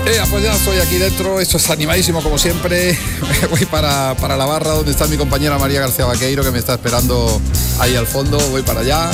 Pues ya estoy aquí dentro, esto es animadísimo como siempre. Voy para la barra donde está mi compañera María García Vaqueiro, que me está esperando ahí al fondo. Voy para allá.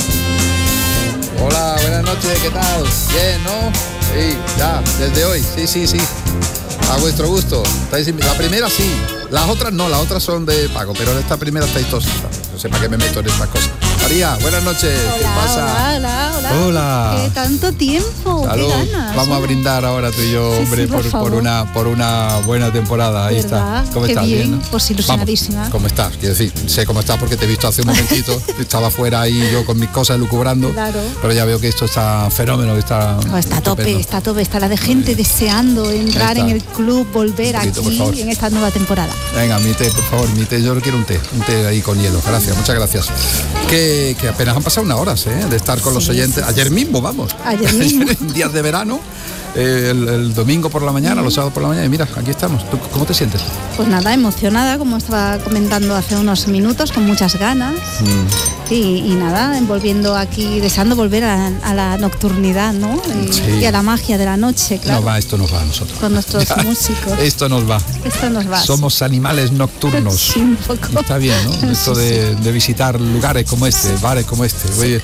Hola, buenas noches, ¿qué tal? Bien, ¿no? Sí, ya, desde hoy, sí. A vuestro gusto. La primera sí, las otras no, las otras son de pago, pero en esta primera estáis todos. No sé para qué me meto en estas cosas. María, buenas noches. Hola, ¿qué pasa? Hola. ¿Qué tanto tiempo? Salud. Qué ganas. Vamos a brindar ahora tú y yo, hombre, por una buena temporada. Ahí ¿verdad? está. ¿Cómo Qué estás? bien, ¿no? Pues ilusionadísima. Vamos, ¿cómo estás? Quiero decir, sé cómo estás porque te he visto hace un momentito. Estaba fuera ahí yo con mis cosas lucubrando. Claro. Pero ya veo que esto está fenómeno, que está. Está a tope, está la de gente deseando entrar en el club, volver poquito, aquí en esta nueva temporada. Venga, mi té, por favor, mi té. Yo quiero un té ahí con hielo. Gracias, muchas gracias. Que apenas han pasado unas horas de estar con los oyentes. Ayer mismo, vamos. Ayer mismo. En días de verano, el domingo por la mañana, los sábados por la mañana, y mira, aquí estamos. ¿Tú cómo te sientes? Pues nada, emocionada, como estaba comentando hace unos minutos, con muchas ganas. Y nada, volviendo aquí, deseando volver a la nocturnidad, ¿no? Y a la magia de la noche, claro. Esto nos va a nosotros. Con nuestros músicos. Esto nos va. Somos animales nocturnos. Sí, un poco. Está bien, ¿no? Esto de visitar lugares como este, bares como este. Oye,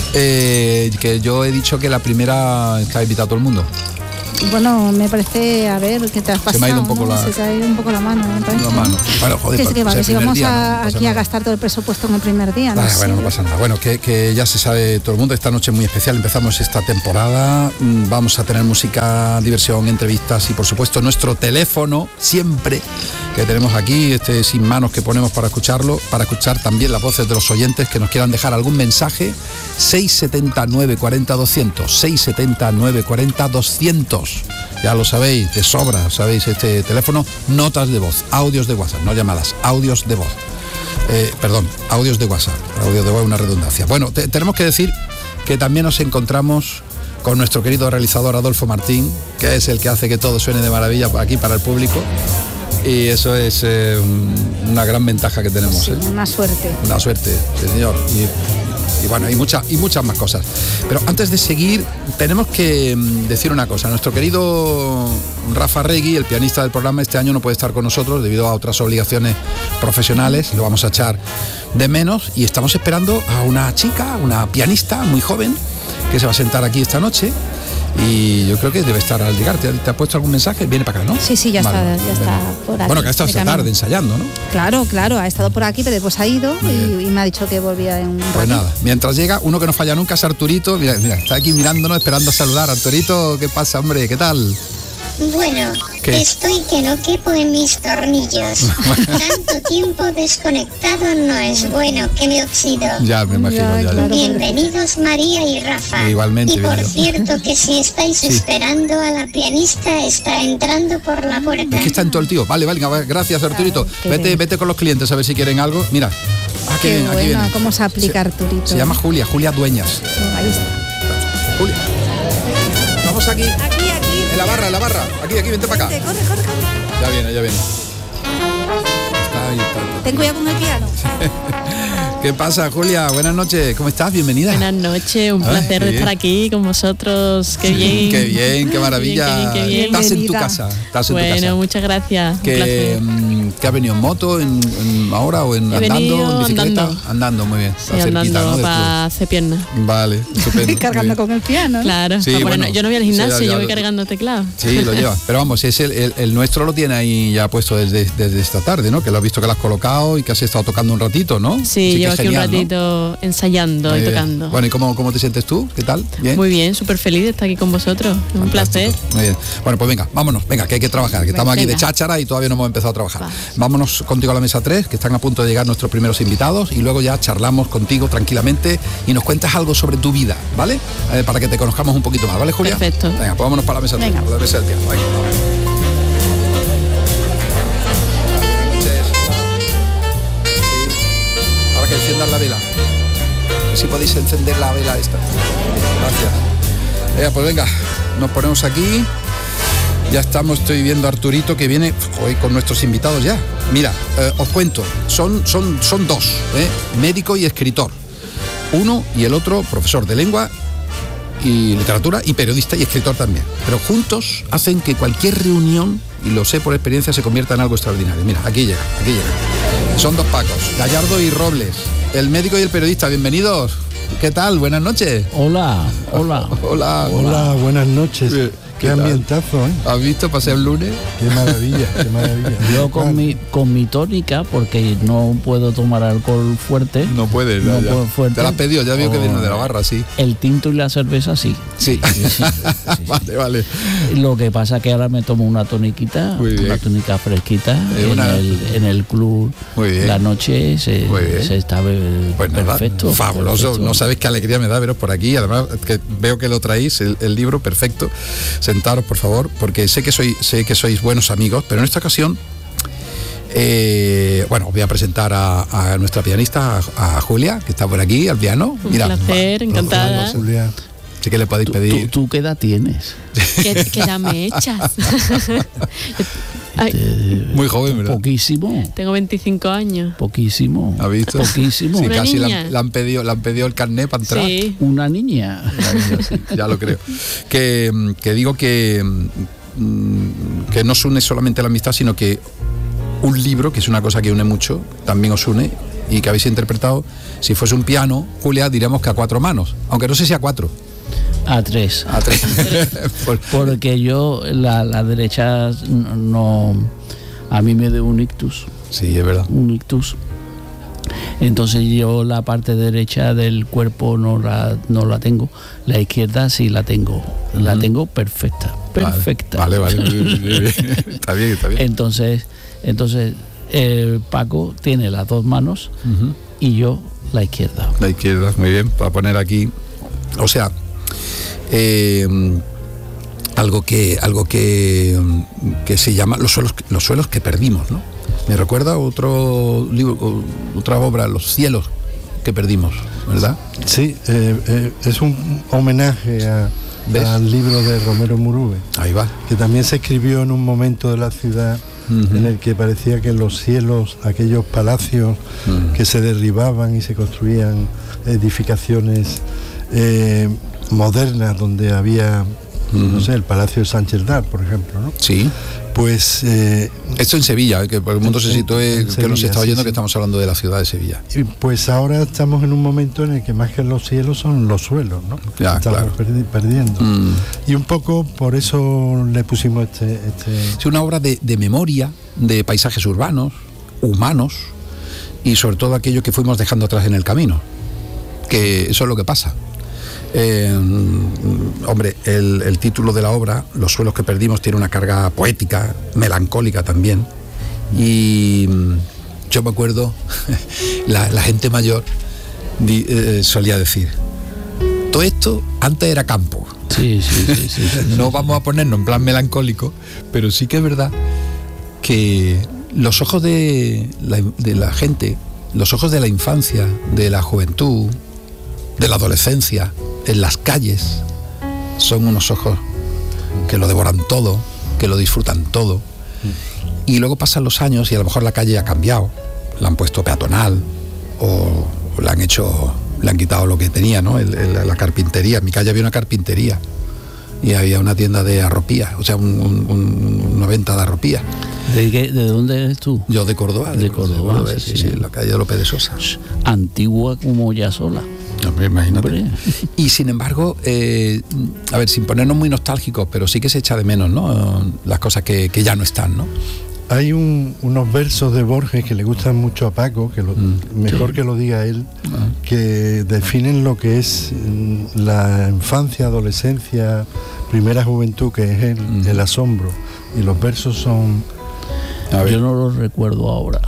que yo he dicho que la primera está invitado a todo el mundo. Bueno, me parece, a ver, ¿qué te has pasado? Se me ha ido un poco Se te ha ido un poco la mano, me parece. Bueno, joder, que si vamos día, aquí a gastar todo el presupuesto en el primer día, ¿no? Bueno, no pasa nada. Bueno, que ya se sabe todo el mundo, esta noche es muy especial, empezamos esta temporada, vamos a tener música, diversión, entrevistas y por supuesto nuestro teléfono, siempre que tenemos aquí, sin manos que ponemos para escucharlo, para escuchar también las voces de los oyentes que nos quieran dejar algún mensaje, 679 40 200, 679 40 200. Ya lo sabéis, de sobra, sabéis este teléfono, notas de voz, audios de WhatsApp, no llamadas, audios de voz. Audios de WhatsApp, audios de voz, una redundancia. Bueno, tenemos que decir que también nos encontramos con nuestro querido realizador Adolfo Martín, que es el que hace que todo suene de maravilla aquí para el público. Y eso es una gran ventaja que tenemos. Sí, una suerte. Una suerte, sí, señor. Y bueno, hay muchas más cosas. Pero antes de seguir, tenemos que decir una cosa. Nuestro querido Rafa Regui, el pianista del programa, este año no puede estar con nosotros debido a otras obligaciones profesionales. Lo vamos a echar de menos. Y estamos esperando a una chica, una pianista muy joven, que se va a sentar aquí esta noche. Y yo creo que debe estar al llegar. ¿Te ha puesto algún mensaje? Viene para acá, ¿no? Sí, ya está por aquí. Bueno, que ha estado esta tarde ensayando, ¿no? Claro, ha estado por aquí, pero después ha ido y me ha dicho que volvía en un rato. Pues nada, mientras llega, uno que no falla nunca es Arturito. Mira, está aquí mirándonos, esperando a saludar. Arturito, ¿qué pasa, hombre? ¿Qué tal? Bueno, estoy que no quepo en mis tornillos. Tanto tiempo desconectado no es bueno, que me oxido. Ya, me imagino. Ya. Bienvenidos María y Rafa. Igualmente. Y por cierto que si estáis esperando a la pianista, está entrando por la puerta. Es que está en todo el tío. Vale, gracias Arturito. Vete con los clientes a ver si quieren algo. Mira. Qué buena, ¿cómo se aplica Arturito? Se llama Julia Dueñas. Ahí está. Julia. Vamos aquí. En la barra. Aquí, vente para acá. Corre. Ya viene. Ten cuidado con el piano. ¿Qué pasa, Julia? Buenas noches, ¿cómo estás? Bienvenida. Buenas noches, un placer de estar aquí con vosotros. Qué bien. Qué bien, qué maravilla. Qué bien. Estás en tu casa. Bueno, muchas gracias. ¿Qué has venido en moto ahora o andando, en bicicleta? Andando, muy bien. Sí, andando para hacer piernas. Vale, estupendo. Cargando con el piano. Claro. Sí, bueno, yo no voy al gimnasio, yo voy cargando teclado. Sí, lo lleva. Pero vamos, es el nuestro lo tiene ahí ya puesto desde esta tarde, ¿no? Que lo has visto que lo has colocado y que has estado tocando un ratito, ¿no? Sí, llevo aquí genial, un ratito, ¿no? Ensayando y tocando. Bueno, ¿y cómo te sientes tú? ¿Qué tal? ¿Bien? Muy bien, súper feliz de estar aquí con vosotros. Un placer. Muy bien. Bueno, pues vámonos, que hay que trabajar, que estamos aquí de cháchara y todavía no hemos empezado a trabajar. Vámonos contigo a la mesa 3, que están a punto de llegar nuestros primeros invitados, y luego ya charlamos contigo tranquilamente y nos cuentas algo sobre tu vida, ¿vale? Para que te conozcamos un poquito más, ¿vale, Julia? Perfecto. Venga, pues vámonos para la mesa 3, la mesa del piano. Ahora que enciendan la vela. Si podéis encender la vela esta. Gracias. Pues venga, nos ponemos aquí. Ya estoy viendo a Arturito que viene hoy con nuestros invitados ya. Mira, os cuento, son dos, médico y escritor. Uno y el otro, profesor de lengua y literatura, y periodista y escritor también. Pero juntos hacen que cualquier reunión, y lo sé por experiencia, se convierta en algo extraordinario. Mira, aquí llega. Son dos Pacos, Gallardo y Robles, el médico y el periodista. Bienvenidos. ¿Qué tal? Buenas noches. Hola. Hola, buenas noches. Qué ambientazo, ¿eh? ¿Has visto paseo el lunes? Qué maravilla. Yo con mi tónica, porque no puedo tomar alcohol fuerte. No puedes, no puedo fuerte. Te la has pedido, ya veo que viene de la barra, sí. El tinto y la cerveza, sí. Sí. Vale. Lo que pasa es que ahora me tomo una toniquita, una tónica fresquita en el club. Muy bien. La noche se está pues perfecto. Nada, fabuloso. Perfecto. No sabéis qué alegría me da veros por aquí. Además, que veo que lo traéis, el libro, perfecto. Sentaros, por favor, porque sé que sois buenos amigos, pero en esta ocasión os voy a presentar a nuestra pianista, a Julia, que está por aquí al piano. Un placer, encantada. Julia. Sí que le podéis pedir. ¿Tú qué edad tienes? ¿Qué edad me echas? Muy joven, ¿verdad? Poquísimo. Tengo 25 años. Poquísimo. ¿Ha visto? Poquísimo. Sí, Una casi niña. le han pedido el carnet para entrar. Sí. Una niña. Ya lo creo. Que digo que no os une solamente la amistad, sino que un libro, que es una cosa que une mucho, también os une, y que habéis interpretado. Si fuese un piano, Julia, diríamos que a 4 manos, aunque no sé si a 4. A 3. A 3. Porque yo, la derecha, no. A mí me dio un ictus. Sí, es verdad. Un ictus. Entonces yo la parte derecha del cuerpo no la tengo. La izquierda sí la tengo. La tengo perfecta. Vale. Bien. Está bien. Entonces Paco tiene las 2 manos y yo la izquierda. La izquierda, muy bien. Para poner aquí. O sea, algo que se llama los suelos que perdimos, ¿no? Me recuerda otro libro, otra obra, Los cielos que perdimos, ¿verdad? Sí, es un homenaje al libro de Romero Murube. Ahí va. Que también se escribió en un momento de la ciudad en el que parecía que los cielos, aquellos palacios que se derribaban y se construían edificaciones modernas donde había, no sé, el Palacio de Sánchez Dar, por ejemplo, ¿no? Sí. Pues esto en Sevilla, que por el mundo se sitúe, que nos está oyendo, que estamos hablando de la ciudad de Sevilla. Y pues ahora estamos en un momento en el que más que los cielos son los suelos, ¿no? Ya, estamos perdiendo. Y un poco por eso le pusimos este... Es una obra de memoria, de paisajes urbanos, humanos, y sobre todo aquello que fuimos dejando atrás en el camino, que eso es lo que pasa. Hombre, el título de la obra, Los suelos que perdimos, tiene una carga poética, melancólica también. Y yo me acuerdo, la gente mayor solía decir, todo esto antes era campo. Sí. No vamos a ponernos en plan melancólico, pero sí que es verdad que los ojos de la gente, los ojos de la infancia, de la juventud, de la adolescencia, en las calles, son unos ojos que lo devoran todo, que lo disfrutan todo. Y luego pasan los años y a lo mejor la calle ha cambiado, la han puesto peatonal o le han quitado lo que tenía, ¿no? La carpintería. En mi calle había una carpintería y había una tienda de arropía, o sea, una venta de arropía. ¿De dónde eres tú? Yo de Córdoba. De Córdoba, sí, en la calle de López de Sosa. Antigua como ya sola. Hombre, imagínate. Hombre. Y sin embargo, a ver, sin ponernos muy nostálgicos, pero sí que se echa de menos, ¿no? Las cosas que ya no están, ¿no? Hay unos versos de Borges que le gustan mucho a Paco, que mejor que lo diga él, que definen lo que es la infancia, adolescencia, primera juventud, que es el asombro. Y los versos son... Yo no lo recuerdo ahora.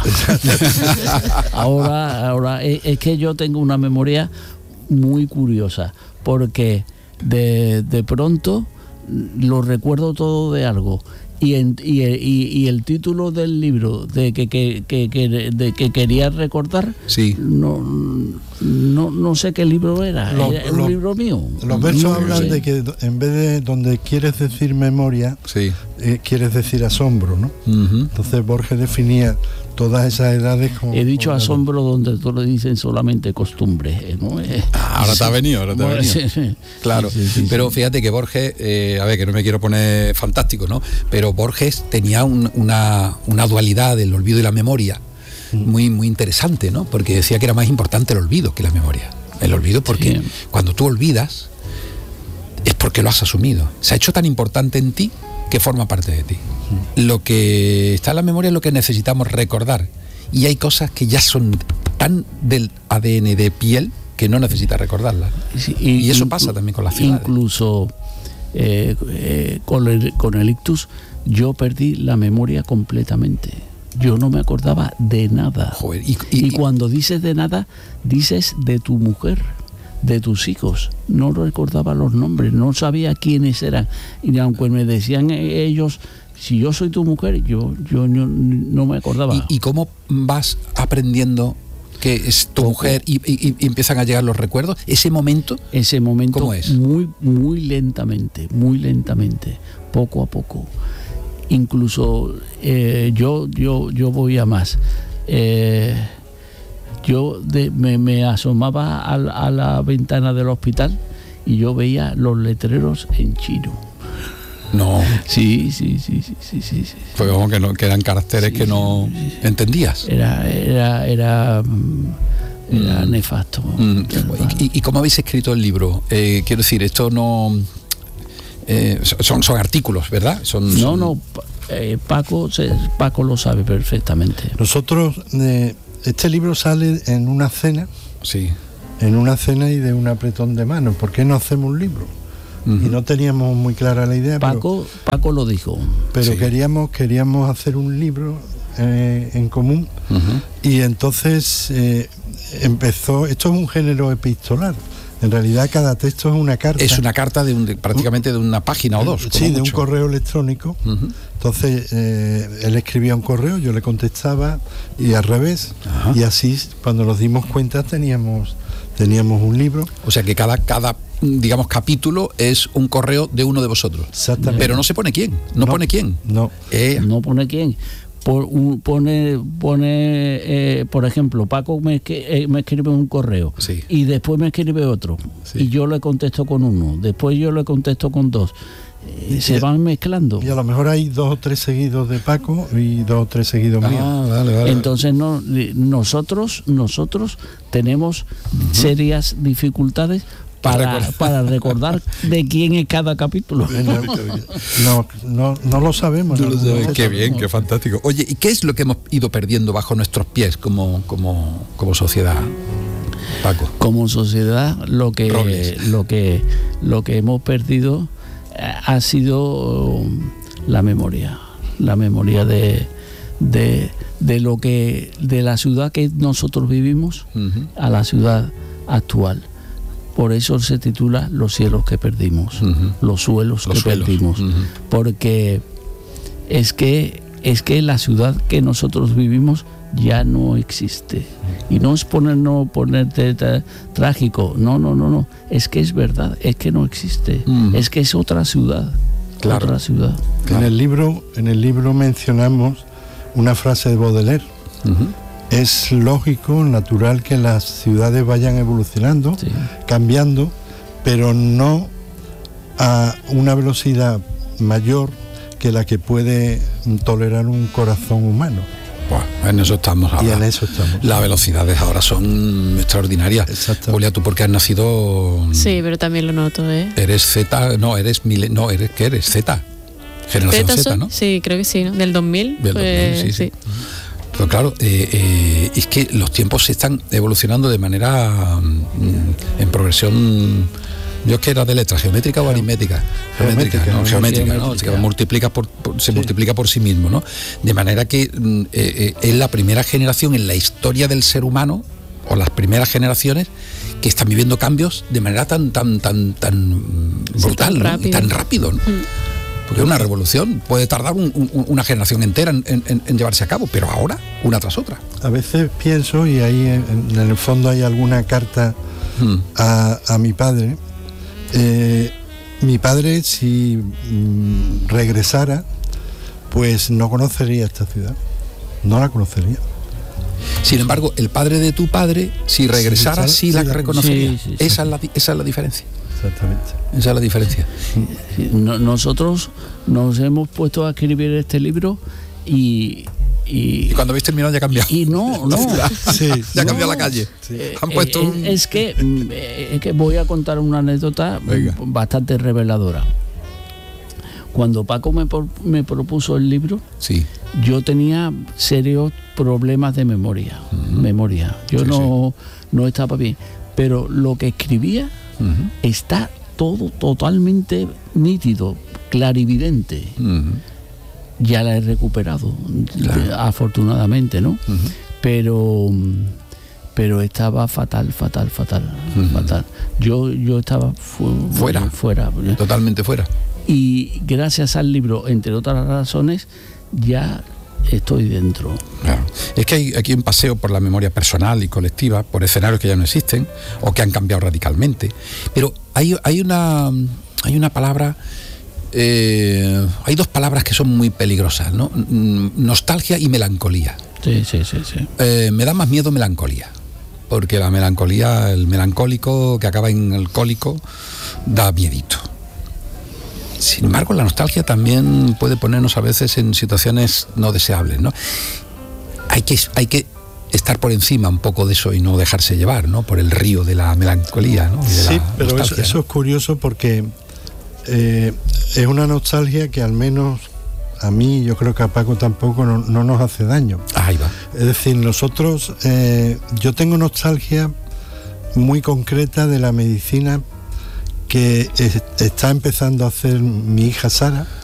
ahora es que yo tengo una memoria muy curiosa, porque de pronto lo recuerdo todo de algo. Y el título del libro de que quería recordar, sí. no no sé qué libro era. Era un libro mío. Los versos No hablan sé. de que en vez de donde quieres decir memoria, Sí. quieres decir asombro, ¿no? Ujú. Entonces Borges definía todas esas edades como... He dicho asombro donde todos le dicen solamente costumbre, ¿no? Ahora te ha venido, Bueno, sí, sí. Claro, Sí, sí, sí, pero sí. fíjate que Borges, a ver, que no me quiero poner fantástico, ¿no? Pero Borges tenía una dualidad del olvido y la memoria muy, muy interesante, ¿no? Porque decía que era más importante el olvido que la memoria. El olvido porque Sí. cuando tú olvidas es porque lo has asumido. Se ha hecho tan importante en ti que forma parte de ti. Lo que está en la memoria es lo que necesitamos recordar. Y hay cosas que ya son tan del ADN de piel que no necesitas recordarlas. Sí, Y eso pasa también con las ciudades. Incluso con el ictus yo perdí la memoria completamente. Yo no me acordaba de nada. Joder, y cuando dices de nada, dices de tu mujer, de tus hijos. No recordaba los nombres, no sabía quiénes eran. Y aunque me decían ellos, si yo soy tu mujer, yo no me acordaba. ¿Y cómo vas aprendiendo que es tu mujer y empiezan a llegar los recuerdos? Ese momento ¿cómo es? Muy lentamente, poco a poco. Incluso yo voy a más. Me asomaba a la ventana del hospital y yo veía los letreros en chino. No, Sí. pues como que eran caracteres que no entendías. Era nefasto. ¿Y cómo habéis escrito el libro? Quiero decir, esto no... son artículos, ¿verdad? No, Paco lo sabe perfectamente. Nosotros, este libro sale en una cena, Sí. y de un apretón de manos. ¿Por qué no hacemos un libro? Ujú. Y no teníamos muy clara la idea, Paco lo dijo. pero Sí. queríamos hacer un libro en común. Ujú. Y entonces empezó, esto es un género epistolar. En realidad cada texto es una carta. Es una carta prácticamente de una página o dos. Sí, como de un mucho. correo electrónico. Ujú. Entonces él escribía un correo, yo le contestaba y al revés. Ajá. Y así cuando nos dimos cuenta teníamos un libro. O sea que cada digamos capítulo es un correo de uno de vosotros. Exactamente. Pero no se pone quién, no pone quién. No. No pone quién. Pone, por ejemplo, Paco me escribe un correo, Sí. y después me escribe otro, Sí. y yo le contesto con uno, después yo le contesto con dos. Se van mezclando. Y a lo mejor hay 2 o 3 seguidos de Paco y 2 o 3 seguidos míos. Vale. Entonces nosotros tenemos serias dificultades para recordar de quién es cada capítulo. No lo sabemos. Tú lo ¿no? sabes. Qué bien, qué fantástico. Oye, ¿y qué es lo que hemos ido perdiendo bajo nuestros pies como sociedad, Paco? Como sociedad, lo que hemos perdido ha sido la memoria de lo que, de la ciudad que nosotros vivimos Ujú. a la ciudad actual. Por eso se titula Los cielos que perdimos, Ujú. los suelos Los que suelos. perdimos, Ujú. porque es que la ciudad que nosotros vivimos ya no existe. Y no es ponerte trágico, no, es que es verdad, es que no existe, es que es otra ciudad, Claro. otra ciudad. En el libro mencionamos una frase de Baudelaire. Ujú. Es lógico, natural que las ciudades vayan evolucionando, Sí. cambiando, pero no a una velocidad mayor que la que puede tolerar un corazón humano. Buah, en eso estamos ahora. Y en eso estamos. Las velocidades ahora son extraordinarias. Exacto. Julia, tú porque has nacido... Sí, pero también lo noto, ¿eh? Eres Z, ¿qué eres? Z. Generación Z, soy? ¿no? Sí, creo que sí, ¿no? Del 2000. Del 2000, sí. Pero claro, es que los tiempos se están evolucionando de manera en progresión. Yo es que era de letras, geométrica o aritmética. Geométrica, ¿no? Geométrica, ¿no? Se multiplica por sí mismo, ¿no? De manera que es la primera generación en la historia del ser humano, o las primeras generaciones, que están viviendo cambios de manera tan brutal, ¿no? Y tan rápido, ¿no? Porque una revolución puede tardar una generación entera en llevarse a cabo, pero ahora, una tras otra. A veces pienso, y ahí en el fondo hay alguna carta a mi padre. Mi padre, si regresara, pues no conocería esta ciudad, no la conocería. Sin embargo, el padre de tu padre, si regresara, sí la reconocería. Sí. Esa es la diferencia. Exactamente. Esa es la diferencia. Nosotros nos hemos puesto a escribir este libro y cuando habéis terminado ya ha cambiado. Y no. Ya ha cambiado la calle. Sí. Han puesto es que voy a contar una anécdota bastante reveladora. Cuando Paco me propuso el libro, sí, yo tenía serios problemas de memoria. Yo no estaba bien. Pero lo que escribía está todo totalmente nítido, clarividente. Ya la he recuperado, afortunadamente, ¿no? Pero estaba fatal. Yo estaba fuera. Totalmente fuera. Y gracias al libro, entre otras razones, ya estoy dentro. Claro. Es que hay aquí un paseo por la memoria personal y colectiva, por escenarios que ya no existen o que han cambiado radicalmente. Pero hay una palabra, hay dos palabras que son muy peligrosas, ¿no? Nostalgia y melancolía. Sí. Me da más miedo melancolía, porque la melancolía, el melancólico que acaba en alcohólico, da miedito. Sin embargo, la nostalgia también puede ponernos a veces en situaciones no deseables, ¿no? Hay que estar por encima un poco de eso y no dejarse llevar, ¿no? Por el río de la melancolía, ¿no? Sí, pero eso es curioso porque es una nostalgia que al menos a mí, yo creo que a Paco tampoco, no nos hace daño. Ahí va. Es decir, nosotros, yo tengo nostalgia muy concreta de la medicina que está empezando a hacer mi hija Sara,